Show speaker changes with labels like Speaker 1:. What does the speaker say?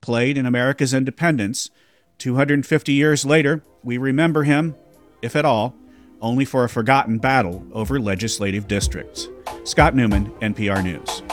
Speaker 1: played in America's independence. 250 years later, we remember him, if at all, only for a forgotten battle over legislative districts. Scott Newman, NPR News.